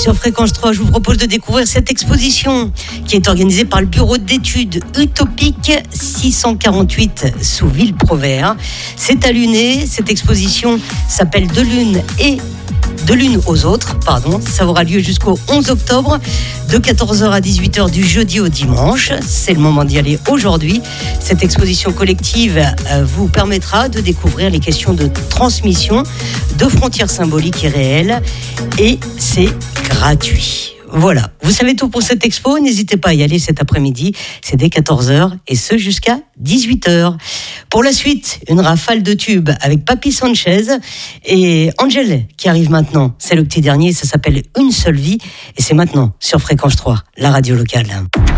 Sur Fréquence 3, je vous propose de découvrir cette exposition qui est organisée par le bureau d'études utopiques 648 sous Ville-Provert. C'est à Luné. Cette exposition s'appelle De l'une aux autres, ça aura lieu jusqu'au 11 octobre, de 14h à 18h du jeudi au dimanche. C'est le moment d'y aller aujourd'hui. Cette exposition collective vous permettra de découvrir les questions de transmission, de frontières symboliques et réelles, et c'est gratuit. Voilà, vous savez tout pour cette expo, n'hésitez pas à y aller cet après-midi, c'est dès 14h et ce jusqu'à 18h. Pour la suite, une rafale de tubes avec Papi Sanchez et Angel qui arrive maintenant. C'est le petit dernier, ça s'appelle Une seule vie et c'est maintenant sur Fréquence 3, la radio locale.